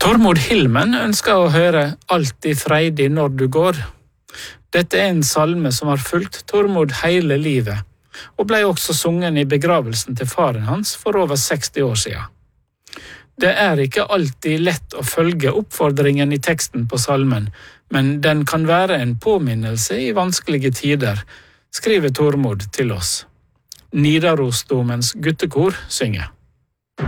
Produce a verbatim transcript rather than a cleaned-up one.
Tormod Hilmen ønsker å høre «Alltid freidig når du går». Dette er en salme som har fulgt Tormod hele livet, og ble også sungen i begravelsen til faren hans for over seksti år siden. Det er ikke alltid lett å følge oppfordringen i teksten på salmen, men den kan være en påminnelse i vanskelige tider, skriver Tormod til oss. Nidarosdomens guttekor synger.